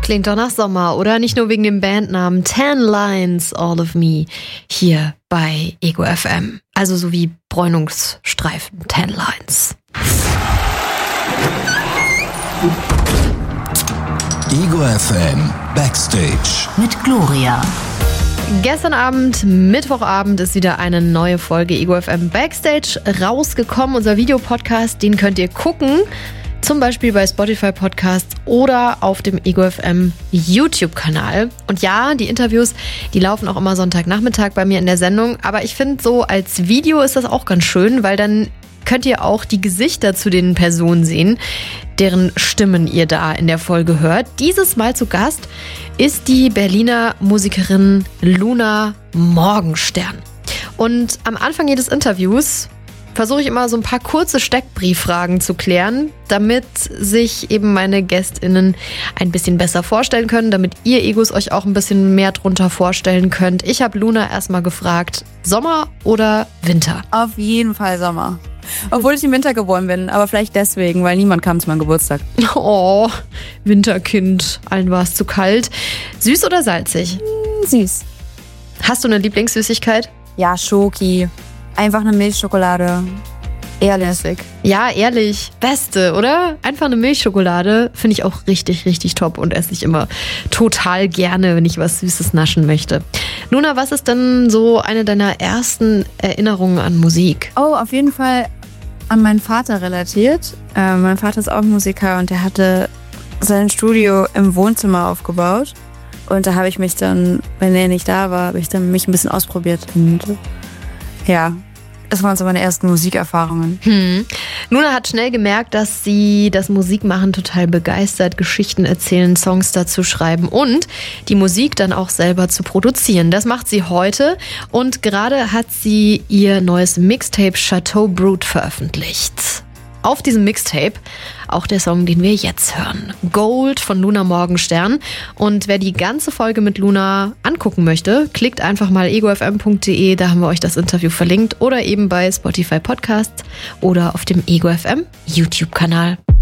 Klingt doch nach Sommer, oder? Nicht nur wegen dem Bandnamen Tan Lines, All of Me, hier bei Ego FM. Also so wie Bräunungsstreifen, Tan Lines. Ego FM Backstage mit Gloria. Gestern Abend, Mittwochabend, ist wieder eine neue Folge Ego FM Backstage rausgekommen. Unser Videopodcast, den könnt ihr gucken. Zum Beispiel bei Spotify Podcasts oder auf dem Ego FM YouTube-Kanal. Und ja, die Interviews, die laufen auch immer Sonntagnachmittag bei mir in der Sendung. Aber ich finde, so als Video ist das auch ganz schön, weil dann könnt ihr auch die Gesichter zu den Personen sehen, deren Stimmen ihr da in der Folge hört. Dieses Mal zu Gast ist die Berliner Musikerin Luna Morgenstern. Und am Anfang jedes Interviews versuche ich immer so ein paar kurze Steckbrieffragen zu klären, damit sich eben meine GästInnen ein bisschen besser vorstellen können, damit ihr Egos euch auch ein bisschen mehr drunter vorstellen könnt. Ich habe Luna erstmal gefragt, Sommer oder Winter? Auf jeden Fall Sommer. Obwohl ich im Winter geboren bin, aber vielleicht deswegen, weil niemand kam zu meinem Geburtstag. Oh, Winterkind, allen war es zu kalt. Süß oder salzig? Süß. Hast du eine Lieblingssüßigkeit? Ja, Schoki. Einfach eine Milchschokolade. Ehrlich. Ja, ehrlich. Beste, oder? Einfach eine Milchschokolade finde ich auch richtig, richtig top und esse ich immer total gerne, wenn ich was Süßes naschen möchte. Luna, was ist denn so eine deiner ersten Erinnerungen an Musik? Oh, auf jeden Fall an meinen Vater relatiert. Mein Vater ist auch Musiker und der hatte sein Studio im Wohnzimmer aufgebaut. Und da habe ich mich dann, wenn er nicht da war, habe ich dann mich ein bisschen ausprobiert. Und ja, das waren so meine ersten Musikerfahrungen. Luna hat schnell gemerkt, dass sie das Musikmachen total begeistert, Geschichten erzählen, Songs dazu schreiben und die Musik dann auch selber zu produzieren. Das macht sie heute und gerade hat sie ihr neues Mixtape Chateau Brut veröffentlicht. Auf diesem Mixtape auch der Song, den wir jetzt hören. Gold von Luna Morgenstern. Und wer die ganze Folge mit Luna angucken möchte, klickt einfach mal egofm.de, da haben wir euch das Interview verlinkt. Oder eben bei Spotify Podcasts oder auf dem Ego FM YouTube-Kanal.